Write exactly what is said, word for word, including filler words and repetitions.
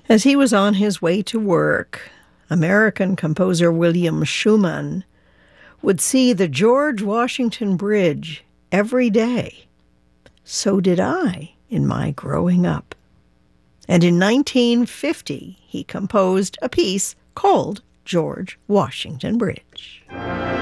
As he was on his way to work, American composer William Schumann would see the George Washington Bridge every day. So did I in my growing up. And in nineteen fifty, he composed a piece called George Washington Bridge.